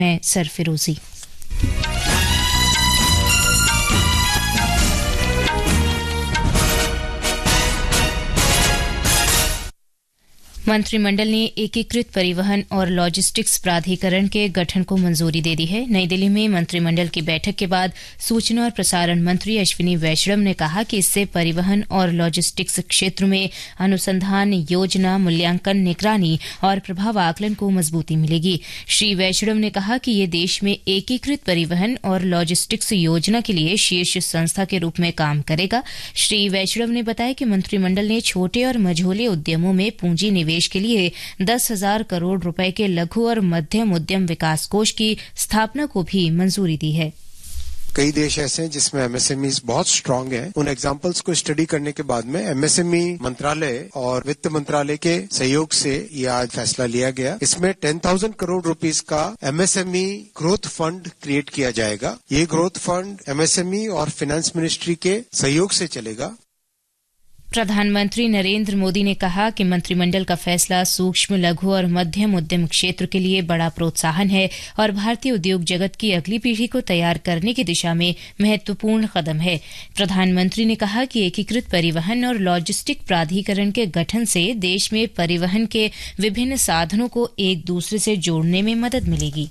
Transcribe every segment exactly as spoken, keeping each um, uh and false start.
मैं सरफिरोजी। मंत्रिमंडल ने एकीकृत परिवहन और लॉजिस्टिक्स प्राधिकरण के गठन को मंजूरी दे दी है। नई दिल्ली में मंत्रिमंडल की बैठक के बाद सूचना और प्रसारण मंत्री अश्विनी वैष्णव ने कहा कि इससे परिवहन और लॉजिस्टिक्स क्षेत्र में अनुसंधान, योजना, मूल्यांकन, निगरानी और प्रभाव आकलन को मजबूती मिलेगी। श्री वैष्णव ने कहा कि ये देश में एकीकृत परिवहन और लॉजिस्टिक्स योजना के लिए शीर्ष संस्था के रूप में काम करेगा। श्री वैष्णव ने बताया कि मंत्रिमंडल ने छोटे और मझोले उद्यमों में पूंजी निवेश के लिए दस हजार करोड़ रुपए के लघु और मध्यम उद्यम विकास कोष की स्थापना को भी मंजूरी दी है। कई देश ऐसे हैं जिसमें एमएसएमईज बहुत स्ट्रांग हैं। उन एग्जांपल्स को स्टडी करने के बाद में एमएसएमई मंत्रालय और वित्त मंत्रालय के सहयोग से ये आज फैसला लिया गया। इसमें टेन थाउजेंड करोड़ रुपीस का एमएसएमई ग्रोथ फंड क्रिएट किया जाएगा। ये ग्रोथ फंड एमएसएमई और फाइनेंस मिनिस्ट्री के सहयोग से चलेगा। प्रधानमंत्री नरेंद्र मोदी ने कहा कि मंत्रिमंडल का फैसला सूक्ष्म, लघु और मध्यम उद्यम क्षेत्र के लिए बड़ा प्रोत्साहन है और भारतीय उद्योग जगत की अगली पीढ़ी को तैयार करने की दिशा में महत्वपूर्ण कदम है। प्रधानमंत्री ने कहा कि एकीकृत परिवहन और लॉजिस्टिक प्राधिकरण के गठन से देश में परिवहन के विभिन्न साधनों को एक दूसरे से जोड़ने में मदद मिलेगी।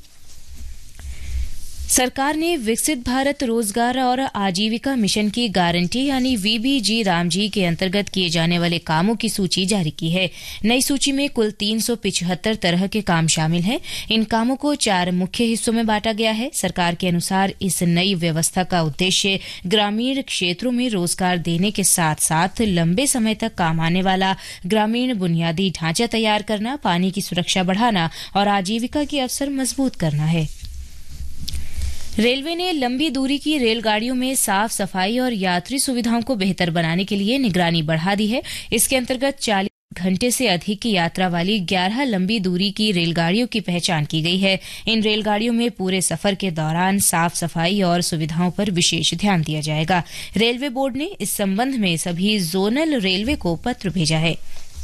सरकार ने विकसित भारत रोजगार और आजीविका मिशन की गारंटी यानी वीबीजी रामजी के अंतर्गत किए जाने वाले कामों की सूची जारी की है। नई सूची में कुल तीन सौ पिचहत्तर तरह के काम शामिल हैं। इन कामों को चार मुख्य हिस्सों में बांटा गया है। सरकार के अनुसार इस नई व्यवस्था का उद्देश्य ग्रामीण क्षेत्रों में रोजगार देने के साथ साथ लंबे समय तक काम आने वाला ग्रामीण बुनियादी ढांचा तैयार करना, पानी की सुरक्षा बढ़ाना और आजीविका के अवसर मजबूत करना है। रेलवे ने लंबी दूरी की रेलगाड़ियों में साफ सफाई और यात्री सुविधाओं को बेहतर बनाने के लिए निगरानी बढ़ा दी है। इसके अंतर्गत चालीस घंटे से अधिक की यात्रा वाली ग्यारह लंबी दूरी की रेलगाड़ियों की पहचान की गई है। इन रेलगाड़ियों में पूरे सफर के दौरान साफ सफाई और सुविधाओं पर विशेष ध्यान दिया जाएगा। रेलवे बोर्ड ने इस संबंध में सभी जोनल रेलवे को पत्र भेजा है।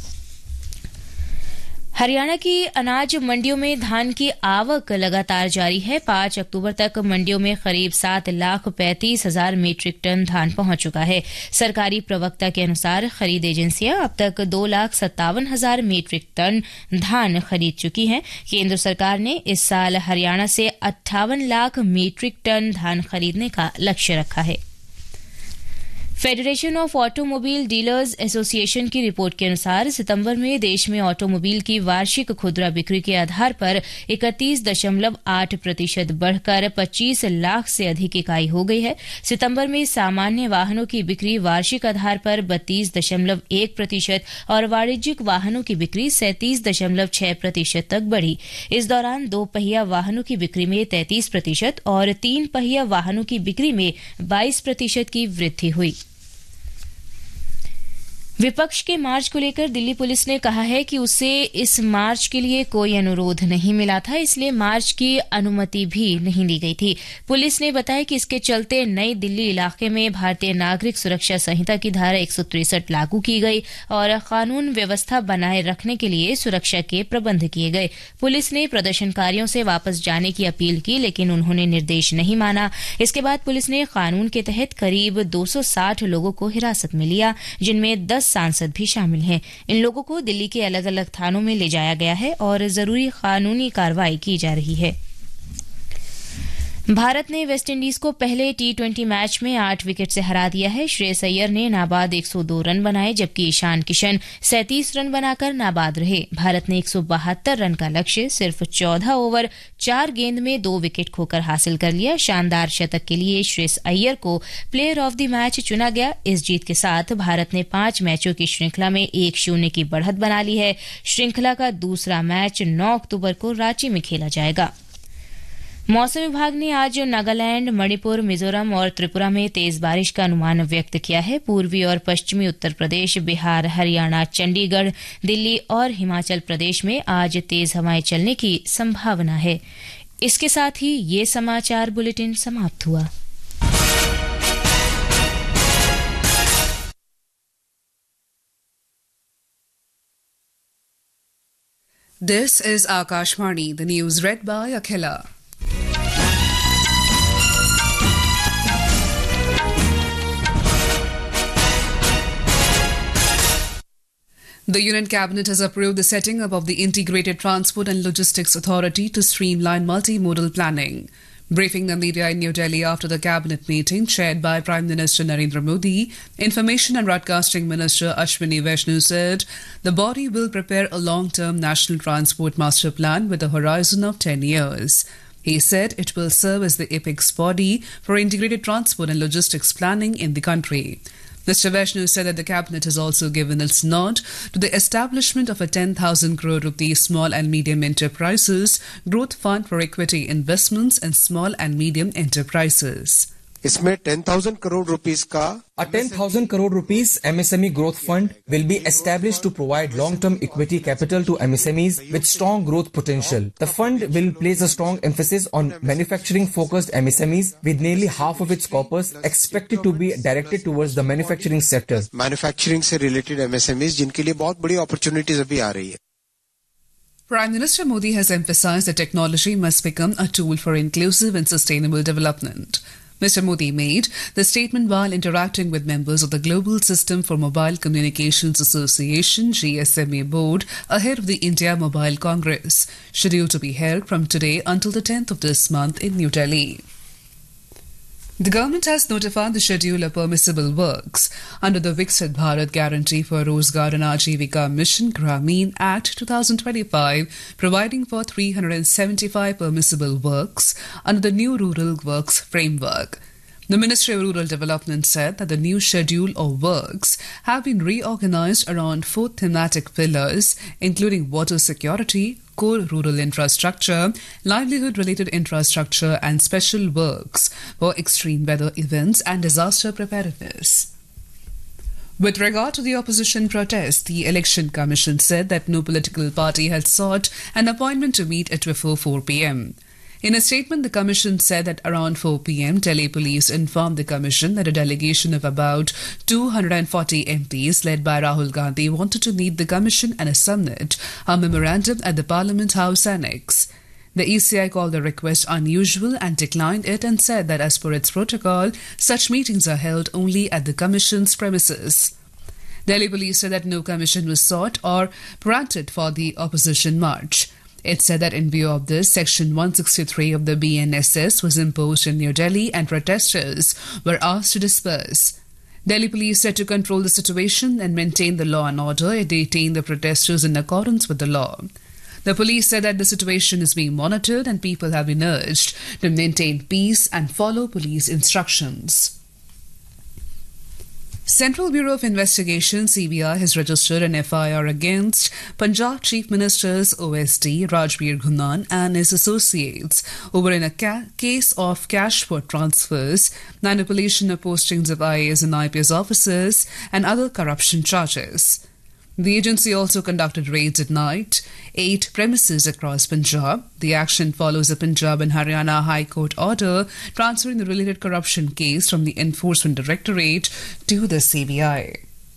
हरियाणा की अनाज मंडियों में धान की आवक लगातार जारी है। पांच अक्टूबर तक मंडियों में करीब सात लाख पैंतीस हजार मीट्रिक टन धान पहुंच चुका है। सरकारी प्रवक्ता के अनुसार खरीद एजेंसियां अब तक दो लाख सत्तावन हजार मीट्रिक टन धान खरीद चुकी हैं। केंद्र सरकार ने इस साल हरियाणा से अट्ठावन लाख मीट्रिक टन धान खरीदने का लक्ष्य रखा है। Federation of automobile dealers association की रिपोर्ट के अनुसार सितंबर में देश में ऑटोमोबाइल की वार्षिक खुदरा बिक्री के आधार पर इकतीस दशमलव आठ प्रतिशत बढ़कर पच्चीस लाख से अधिक इकाई हो गई है। सितंबर में सामान्य वाहनों की बिक्री वार्षिक आधार पर बत्तीस दशमलव एक प्रतिशत और वाणिज्यिक वाहनों की बिक्री सैंतीस दशमलव छह प्रतिशत तक बढ़ी। इस दौरान दो पहिया वाहनों की बिक्री में तैंतीस प्रतिशत और तीन पहिया वाहनों की बिक्री में बाईस प्रतिशत की वृद्धि हुई। विपक्ष के मार्च को लेकर दिल्ली पुलिस ने कहा है कि उसे इस मार्च के लिए कोई अनुरोध नहीं मिला था, इसलिए मार्च की अनुमति भी नहीं दी गई थी। पुलिस ने बताया कि इसके चलते नई दिल्ली इलाके में भारतीय नागरिक सुरक्षा संहिता की धारा एक सौ तिरसठ लागू की गई और कानून व्यवस्था बनाए रखने के लिए सुरक्षा के प्रबंध किए गए। पुलिस ने प्रदर्शनकारियों से वापस जाने की अपील की, लेकिन उन्होंने निर्देश नहीं माना। इसके बाद पुलिस ने कानून के तहत करीब दो सौ साठ लोगों को हिरासत में लिया, जिनमें दस सांसद भी शामिल हैं। इन लोगों को दिल्ली के अलग अलग थानों में ले जाया गया है और जरूरी कानूनी कार्रवाई की जा रही है। भारत ने वेस्टइंडीज को पहले टी ट्वेंटी मैच में आठ विकेट से हरा दिया है। श्रेयस अय्यर ने नाबाद एक सौ दो रन बनाए, जबकि ईशान किशन सैंतीस रन बनाकर नाबाद रहे। भारत ने एक सौ बहत्तर रन का लक्ष्य सिर्फ चौदह ओवर चार गेंद में दो विकेट खोकर हासिल कर लिया। शानदार शतक के लिए श्रेयस अय्यर को प्लेयर ऑफ द मैच चुना गया। इस जीत के साथ भारत ने पांच मैचों की श्रृंखला में एक शून्य की बढ़त बना ली है। श्रृंखला का दूसरा मैच नौ अक्टूबर को रांची में खेला जाएगा। मौसम विभाग ने आज नागालैंड, मणिपुर, मिजोरम और त्रिपुरा में तेज बारिश का अनुमान व्यक्त किया है। पूर्वी और पश्चिमी उत्तर प्रदेश, बिहार, हरियाणा, चंडीगढ़, दिल्ली और हिमाचल प्रदेश में आज तेज हवाएं चलने की संभावना है। इसके साथ ही ये समाचार बुलेटिन समाप्त हुआ। This is Akashvani, the news read by Akhila. The Union Cabinet has approved the setting up of the Integrated Transport and Logistics Authority to streamline multimodal planning. Briefing the media in New Delhi after the cabinet meeting chaired by Prime Minister Narendra Modi, Information and Broadcasting Minister Ashwini Vaishnaw said the body will prepare a long-term national transport master plan with a horizon of ten years. He said it will serve as the apex body for integrated transport and logistics planning in the country. Mister Vaishnaw said that the cabinet has also given its nod to the establishment of a ten thousand crore rupees small and medium enterprises growth fund for equity investments in small and medium enterprises. इसमें ten thousand crore rupees का A ten thousand crore rupees M S M E growth fund will be established to provide long-term equity capital to M S M Es with strong growth potential. The fund will place a strong emphasis on manufacturing-focused M S M Es with nearly half of its corpus expected to be directed towards the manufacturing sector. Manufacturing से related M S M Es जिनके लिए बहुत बड़ी opportunities अभी आ रही है. Prime Minister Modi has emphasized that technology must become a tool for inclusive and sustainable development. Mister Modi made the statement while interacting with members of the Global System for Mobile Communications Association G S M A board ahead of the India Mobile Congress, scheduled to be held from today until the tenth of this month in New Delhi. The government has notified the schedule of permissible works under the Viksit Bharat Guarantee for Rozgar and Ajivika Mission Grameen Act twenty twenty-five, providing for three hundred seventy-five permissible works under the new Rural Works Framework. The Ministry of Rural Development said that the new schedule of works have been reorganized around four thematic pillars, including water security, core rural infrastructure, livelihood-related infrastructure, and special works for extreme weather events and disaster preparedness. With regard to the opposition protest, the Election Commission said that no political party had sought an appointment to meet at before four p.m. In a statement, the Commission said that around four p.m., Delhi Police informed the Commission that a delegation of about two hundred forty M Ps led by Rahul Gandhi wanted to meet the Commission and submit a memorandum at the Parliament House Annex. The E C I called the request unusual and declined it and said that as per its protocol, such meetings are held only at the Commission's premises. Delhi Police said that no commission was sought or granted for the opposition march. It said that in view of this, Section one sixty-three of the B N S S was imposed in New Delhi and protesters were asked to disperse. Delhi Police said to control the situation and maintain the law and order, it detained the protesters in accordance with the law. The police said that the situation is being monitored and people have been urged to maintain peace and follow police instructions. Central Bureau of Investigation C B I has registered an F I R against Punjab Chief Minister's O S D Rajbir Ghunan and his associates over in a ca- case of cash for transfers, manipulation of postings of I A S and I P S officers, and other corruption charges. The agency also conducted raids at night, eight premises across Punjab. The action follows a Punjab and Haryana High Court order transferring the related corruption case from the Enforcement Directorate to the C B I.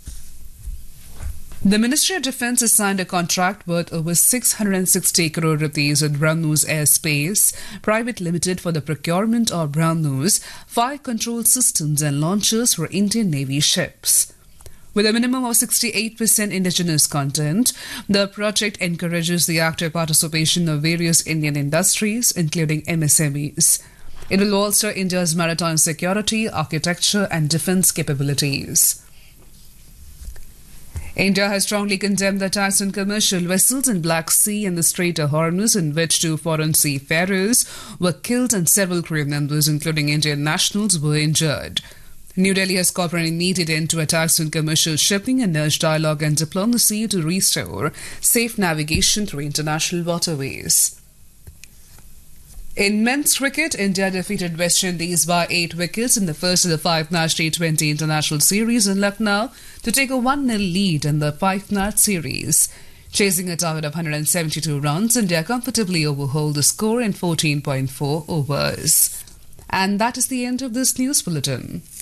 The Ministry of Defence has signed a contract worth over six hundred sixty crore rupees with BrahMos Airspace Private Limited for the procurement of BrahMos fire control systems and launchers for Indian Navy ships. With a minimum of sixty-eight percent indigenous content, the project encourages the active participation of various Indian industries, including M S M Es. It will bolster India's maritime security, architecture, and defence capabilities. India has strongly condemned the attacks on commercial vessels in Black Sea and the Strait of Hormuz, in which two foreign seafarers were killed and several crew members, including Indian nationals, were injured. New Delhi has called for an immediate end to attacks on commercial shipping and urged dialogue and diplomacy to restore safe navigation through international waterways. In men's cricket, India defeated West Indies by eight wickets in the first of the five-match T twenty international series in Lucknow to take a one nil lead in the five-match series. Chasing a target of one hundred seventy-two runs, India comfortably overhauled the score in fourteen point four overs. And that is the end of this news bulletin.